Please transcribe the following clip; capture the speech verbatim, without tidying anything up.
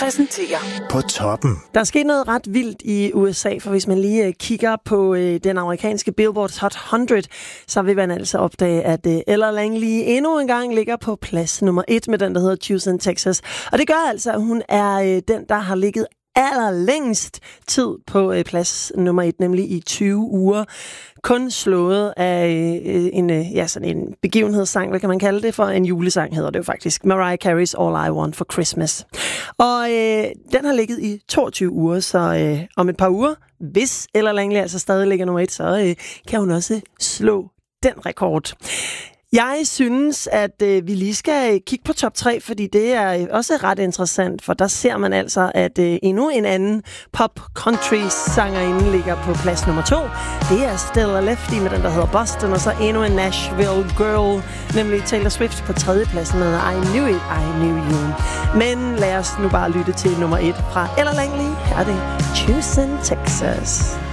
præsenterer På toppen. Der er sket noget ret vildt i U S A, for hvis man lige uh, kigger på uh, den amerikanske Billboard Hot hundrede, så vil man altså opdage, at uh, Ella Langley endnu en gang ligger på plads nummer et med den, der hedder Houston, Texas. Og det gør altså, at hun er uh, den, der har ligget allerlængst tid på uh, plads nummer et, nemlig i tyve uger. Kun slået af øh, en, øh, ja, sådan en begivenhedssang, hvad kan man kalde det for? En julesang hedder det jo faktisk. Mariah Carey's All I Want for Christmas. Og øh, den har ligget i toogtyve uger, så øh, om et par uger, hvis Ella Langley altså stadig ligger nummer et, så øh, kan hun også slå den rekord. Jeg synes, at øh, vi lige skal kigge på top tre, fordi det er øh, også ret interessant, for der ser man altså, at øh, endnu en anden pop-country-sangerinde ligger på plads nummer to. Det er Stella Lefty med den, der hedder Boston, og så endnu en Nashville Girl, nemlig Taylor Swift på tredje plads med I Knew It, I Knew You. Men lad os nu bare lytte til nummer et fra Ella Langley. Her er det Houston, Texas.